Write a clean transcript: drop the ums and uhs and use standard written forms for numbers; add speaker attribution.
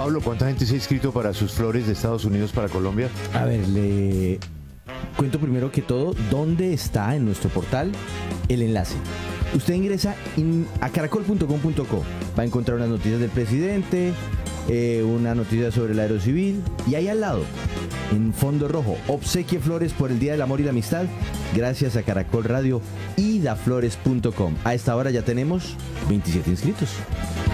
Speaker 1: Pablo, ¿cuánta gente se ha inscrito para sus flores de Estados Unidos para Colombia?
Speaker 2: A ver, le cuento primero que todo dónde está en nuestro portal el enlace. Usted ingresa a caracol.com.co, va a encontrar unas noticias del presidente, una noticia sobre el aerocivil, y ahí al lado, en fondo rojo, obsequie flores por el Día del Amor y la Amistad, gracias a Caracol Radio y daflores.com. A esta hora ya tenemos 27 inscritos.